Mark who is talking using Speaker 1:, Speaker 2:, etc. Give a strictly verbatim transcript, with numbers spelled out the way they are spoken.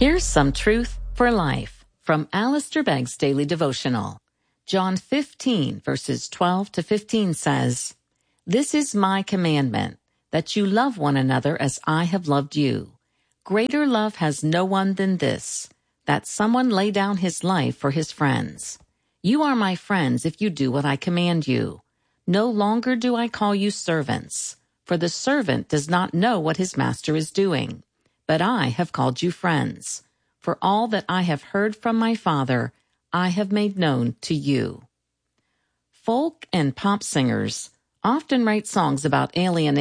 Speaker 1: Here's some truth for life from Alistair Begg's Daily Devotional. John fifteen, verses twelve to fifteen says, "This is my commandment, that you love one another as I have loved you. Greater love has no one than this, that someone lay down his life for his friends. You are my friends if you do what I command you. No longer do I call you servants, for the servant does not know what his master is doing. But I have called you friends, for all that I have heard from my Father, I have made known to you." Folk and pop singers often write songs about alienation